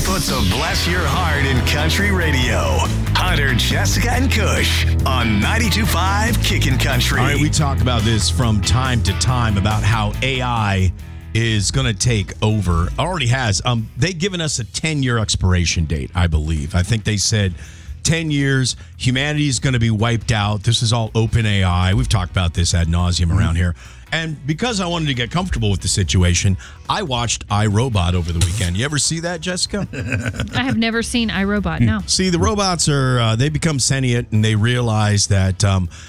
puts a bless your heart in country radio. Hunter, Jessica, and Kush on 92.5 Kickin' Country. All right, we talk about this from time to time about how AI is going to take over. Already has. They've given us a 10-year expiration date, I believe. I think they said 10 years, humanity is going to be wiped out. This is all open AI. We've talked about this ad nauseum around here. And because I wanted to get comfortable with the situation, I watched iRobot over the weekend. You ever see that, Jessica? I have never seen iRobot, no. See, the robots are, they become sentient and they realize that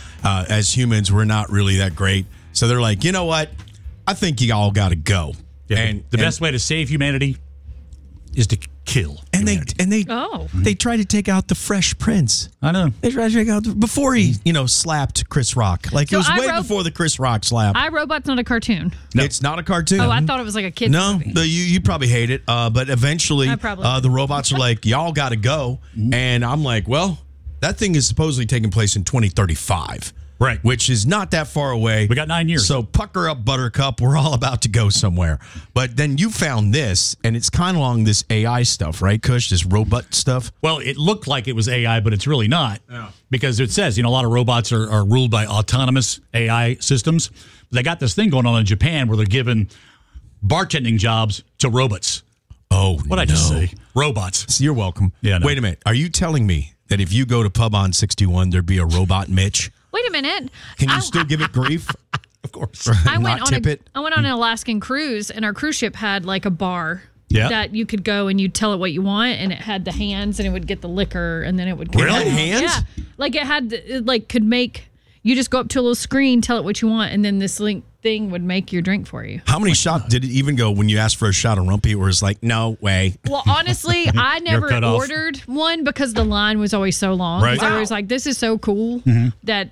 as humans, we're not really that great. So they're like, you know what? I think you all got to go. Yeah, and the best way to save humanity is to kill. And humanity. they try to take out the Fresh Prince. I know. They try to take out before he, slapped Chris Rock. Like, so it was way before the Chris Rock slap. iRobot's not a cartoon. No. It's not a cartoon. Oh, I thought it was like a kid's movie. No, you probably hate it. But eventually, the robots are like, y'all got to go. And I'm like, well, that thing is supposedly taking place in 2035. Right. Which is not that far away. We got 9 years. So pucker up, Buttercup. We're all about to go somewhere. But then you found this, and it's kind of along this AI stuff, right, Kush? This robot stuff? Well, it looked like it was AI, but it's really not. Yeah. Because it says, a lot of robots are ruled by autonomous AI systems. They got this thing going on in Japan where they're giving bartending jobs to robots. Oh, what did I just say? Robots. You're welcome. Yeah. No. Wait a minute. Are you telling me that if you go to Pub on 61, there'd be a robot Mitch? Wait a minute. Can you still give it grief? Of course. I went on an Alaskan cruise, and our cruise ship had like a bar that you could go and you'd tell it what you want, and it had the hands, and it would get the liquor, and then it would. Really? Hands? Yeah. Like it had, could make. You just go up to a little screen, tell it what you want, and then this thing would make your drink for you. How many shots did it even go when you asked for a shot of Rumpy, or it's like, no way? Well, honestly, I never ordered one because the line was always so long. Right. I was like, this is so cool that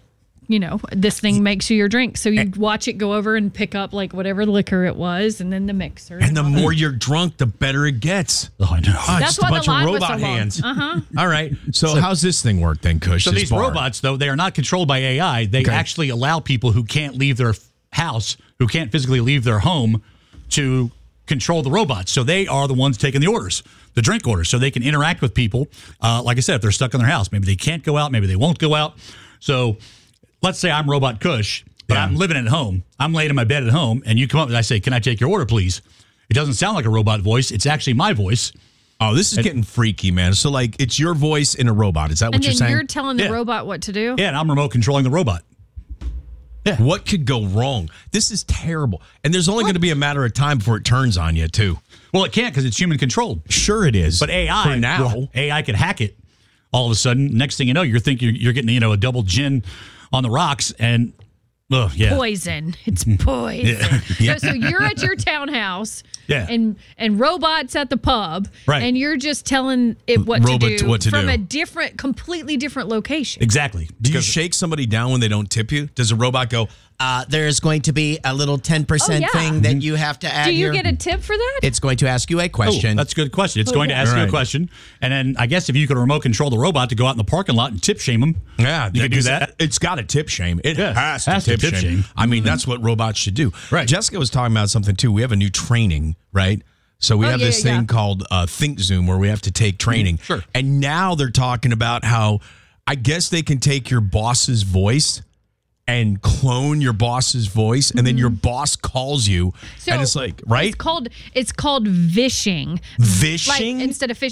this thing makes you your drink. So you'd watch it go over and pick up like whatever liquor it was, and then the mixer. And the more you're drunk, the better it gets. Oh, I know. That's just a bunch of robot hands. All right. So how's this thing work then, Kush? So these robots, though, they are not controlled by AI. They actually allow people who can't leave their house, who can't physically leave their home, to control the robots. So they are the ones taking the orders, the drink orders, so they can interact with people. Like I said, if they're stuck in their house, maybe they can't go out, maybe they won't go out. So let's say I'm Robot Kush, but I'm living at home. I'm laying in my bed at home, and you come up and I say, can I take your order, please? It doesn't sound like a robot voice. It's actually my voice. Oh, this is getting freaky, man. So, like, it's your voice in a robot. Is that what you're saying? And then you're telling the robot what to do? Yeah, and I'm remote controlling the robot. Yeah. What could go wrong? This is terrible. And there's only going to be a matter of time before it turns on you, too. Well, it can't because it's human controlled. Sure it is. But AI, for now, AI could hack it. All of a sudden, next thing you know, you're thinking you're getting, a double gin on the rocks, and poison. It's poison. Yeah. So you're at your townhouse, and robots at the pub, right? And you're just telling it what to do from a completely different location. Exactly. Do you shake somebody down when they don't tip you? Does a robot go, there's going to be a little 10% thing that you have to add here? Do you here. get a tip for that? It's going to ask you a question. That's a good question. It's going to ask you a question. And then I guess if you could remote control the robot to go out in the parking lot and tip shame them, you could do that. It's got a tip shame. It has to tip shame. I mean, that's what robots should do. Right. Jessica was talking about something, too. We have a new training, right? So we have this thing called ThinkZoom where we have to take training. Sure. And now they're talking about how I guess they can take your boss's voice and clone your boss's voice, and then your boss calls you, and it's like, right? It's called vishing. Vishing? Like, instead of fish,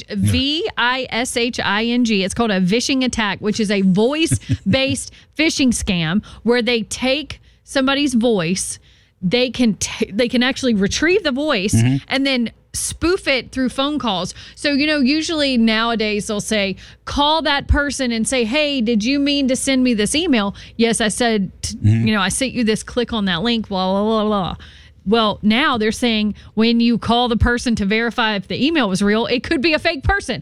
VISHING. It's called a vishing attack, which is a voice-based phishing scam where they take somebody's voice, they can actually retrieve the voice and then spoof it through phone calls. So, usually nowadays they'll say, call that person and say, hey, did you mean to send me this email? Yes, I said, I sent you this, click on that link, blah, blah, blah, blah. Well, now they're saying when you call the person to verify if the email was real, it could be a fake person.